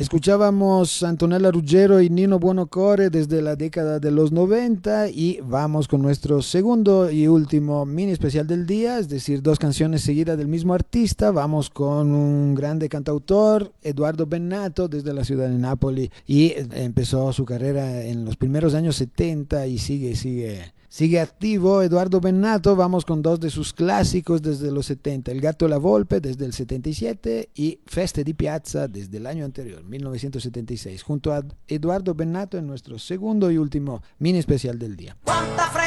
Escuchábamos a Antonella Ruggiero y Nino Buonocore desde la década de los 90 y vamos con nuestro segundo y último mini especial del día, es decir, dos canciones seguidas del mismo artista. Vamos con un grande cantautor, Eduardo Bennato, desde la ciudad de Nápoles y empezó su carrera en los primeros años 70 y sigue activo Eduardo Bennato. Vamos con dos de sus clásicos desde los 70, El Gatto e la Volpe desde el 77 y Feste di Piazza desde el año anterior, 1976, junto a Eduardo Bennato en nuestro segundo y último mini especial del día.